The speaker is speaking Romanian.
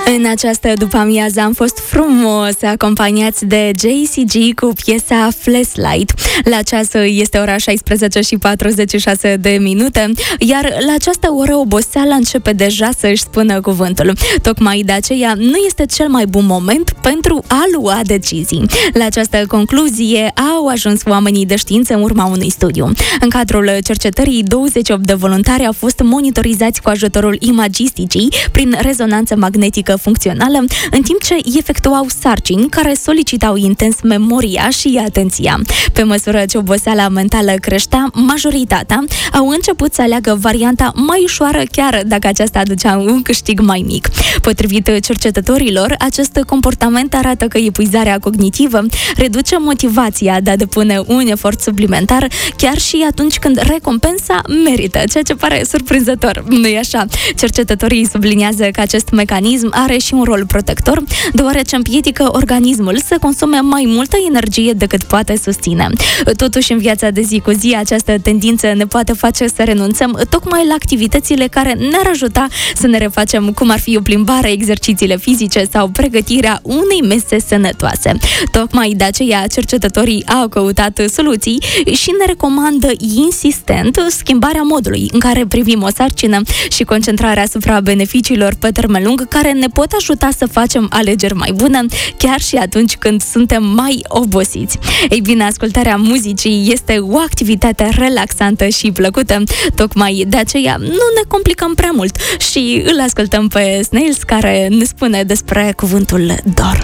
În această după-amiază am fost frumos acompaniați de JCG cu piesa Flashlight. La ceas este ora 16:46 de minute, iar la această oră oboseala începe deja să-și spună cuvântul. Tocmai de aceea nu este cel mai bun moment pentru a lua decizii. La această concluzie au ajuns oamenii de știință în urma unui studiu. În cadrul cercetării, 28 de voluntari au fost monitorizați cu ajutorul imagisticii prin rezonanță magnetică funcțională, în timp ce efectuau sarcini care solicitau intens memoria și atenția. Pe măsură ce oboseala mentală creștea, majoritatea au început să aleagă varianta mai ușoară, chiar dacă aceasta aducea un câștig mai mic. Potrivit cercetătorilor, acest comportament arată că epuizarea cognitivă reduce motivația de a depune un efort suplimentar, chiar și atunci când recompensa merită, ceea ce pare surprinzător. Nu-i așa? Cercetătorii subliniază că acest mecanism are și un rol protector, deoarece împiedică organismul să consume mai multă energie decât poate susține. Totuși, în viața de zi cu zi, această tendință ne poate face să renunțăm tocmai la activitățile care ne-ar ajuta să ne refacem, cum ar fi o plimbare, exercițiile fizice sau pregătirea unei mese sănătoase. Tocmai de aceea, cercetătorii au căutat soluții și ne recomandă insistent schimbarea modului în care privim o sarcină și concentrarea asupra beneficiilor pe termen lung, care ne pot ajuta să facem alegeri mai bune, chiar și atunci când suntem mai obosiți. Ei bine, ascultarea muzicii este o activitate relaxantă și plăcută. Tocmai de aceea nu ne complicăm prea mult și îl ascultăm pe Snails, care ne spune despre cuvântul dor.